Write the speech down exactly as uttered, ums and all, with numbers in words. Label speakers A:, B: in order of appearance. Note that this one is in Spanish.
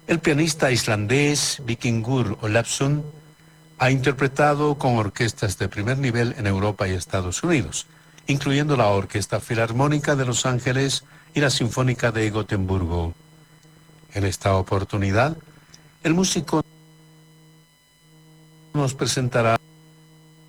A: El pianista islandés Vikingur Olafsson ha interpretado con orquestas de primer nivel en Europa y Estados Unidos, incluyendo la Orquesta Filarmónica de Los Ángeles y la Sinfónica de Gotemburgo. En esta oportunidad, el músico nos presentará